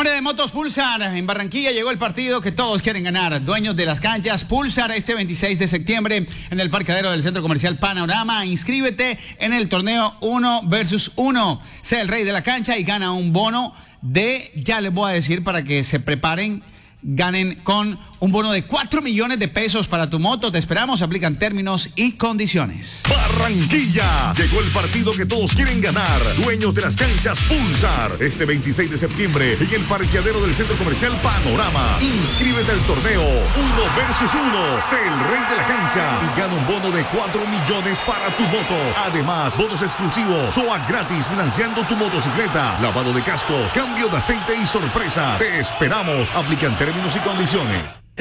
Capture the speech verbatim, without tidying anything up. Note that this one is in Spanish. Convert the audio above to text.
Nombre de Motos Pulsar, en Barranquilla llegó el partido que todos quieren ganar. Dueños de las canchas, Pulsar este veintiséis de septiembre en el parqueadero del Centro Comercial Panorama. Inscríbete en el torneo uno versus uno. Sé el rey de la cancha y gana un bono de, ya les voy a decir para que se preparen, ganen con un bono de cuatro millones de pesos para tu moto. Te esperamos, aplican términos y condiciones. Barranquilla, llegó el partido que todos quieren ganar. Dueños de las canchas Pulsar, este veintiséis de septiembre en el parqueadero del Centro Comercial Panorama. Inscríbete al torneo uno versus uno. Sé el rey de la cancha y gana un bono de cuatro millones para tu moto. Además, bonos exclusivos, S O A gratis financiando tu motocicleta, lavado de cascos, cambio de aceite y sorpresa. Te esperamos, aplican términos y condiciones.